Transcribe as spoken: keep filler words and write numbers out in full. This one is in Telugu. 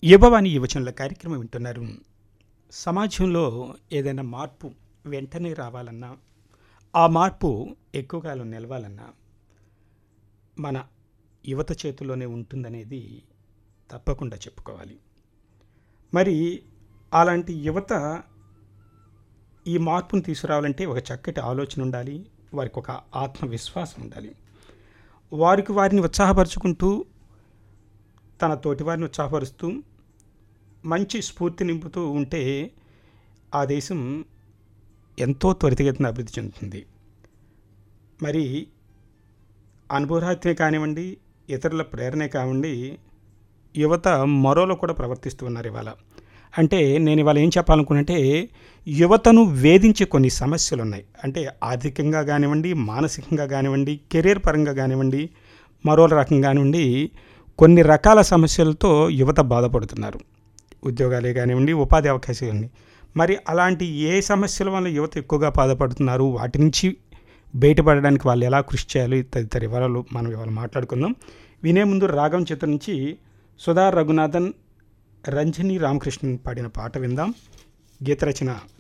యువవాణి యువజనుల కార్యక్రమం వింటున్నారు. సమాజంలో ఏదైనా మార్పు వెంటనే రావాలన్నా, ఆ మార్పు ఎక్కువ కాలం నిలవాలన్నా మన యువత చేతుల్లోనే ఉంటుందనేది తప్పకుండా చెప్పుకోవాలి. మరి అలాంటి యువత ఈ మార్పును తీసుకురావాలంటే ఒక చక్కటి ఆలోచన ఉండాలి. వారికి ఒక ఆత్మవిశ్వాసం ఉండాలి. వారికి వారిని ఉత్సాహపరుచుకుంటూ, తన తోటివారిని ఉత్సాహపరుస్తూ, మంచి స్ఫూర్తి నింపుతూ ఉంటే ఆ దేశం ఎంతో త్వరితగతిన అభివృద్ధి చెందుతుంది. మరి అనుభవరాహిత్యమే కానివ్వండి, ఇతరుల ప్రేరణే కానివ్వండి, యువత మరోలో కూడా ప్రవర్తిస్తూ ఉన్నారు ఇవాళ. అంటే నేను ఇవాళ ఏం చెప్పాలనుకున్నంటే, యువతను వేధించే కొన్ని సమస్యలు ఉన్నాయి. అంటే ఆర్థికంగా కానివ్వండి, మానసికంగా కానివ్వండి, కెరీర్ పరంగా కానివ్వండి, మరో రకంగా కానివ్వండి, కొన్ని రకాల సమస్యలతో యువత బాధపడుతున్నారు. ఉద్యోగాలే కానివ్వండి, ఉపాధి అవకాశాలు. మరి అలాంటి ఏ సమస్యల వల్ల యువత ఎక్కువగా బాధపడుతున్నారు, వాటి నుంచి బయటపడడానికి వాళ్ళు ఎలా కృషి చేయాలి, తదితర వివరాలు మనం ఇవాళ మాట్లాడుకుందాం. వినే ముందు రాగం చిత్రం నుంచి సుధా రఘునాథన్, రంజని రామకృష్ణన్ పాడిన పాట విందాం. గీత రచన